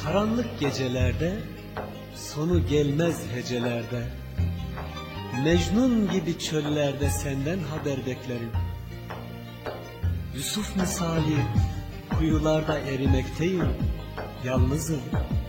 Karanlık gecelerde, sonu gelmez hecelerde, Mecnun gibi çöllerde senden haber beklerim. Yusuf misali kuyularda erimekteyim, yalnızım,